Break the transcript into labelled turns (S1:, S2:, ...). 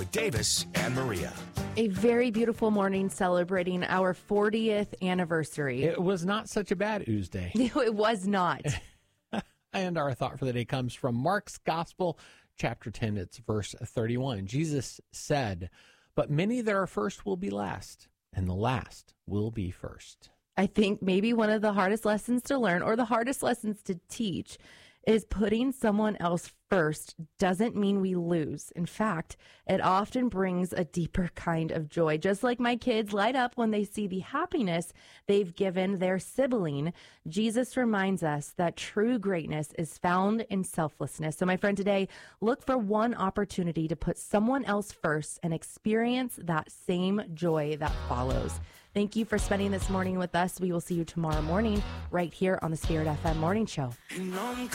S1: with Davis and Maria.
S2: A very beautiful morning celebrating our 40th anniversary.
S3: It was not such a bad Tuesday.
S2: It was not.
S3: And our thought for the day comes from Mark's Gospel, chapter 10. It's verse 31. Jesus said, "But many that are first will be last, and the last will be first."
S2: I think maybe one of the hardest lessons to learn or the hardest lessons to teach is putting someone else first doesn't mean we lose. In fact, it often brings a deeper kind of joy. Just like my kids light up when they see the happiness they've given their sibling, Jesus reminds us that true greatness is found in selflessness. So my friend, today, look for one opportunity to put someone else first and experience that same joy that follows. Thank you for spending this morning with us. We will see you tomorrow morning right here on the Spirit FM Morning Show.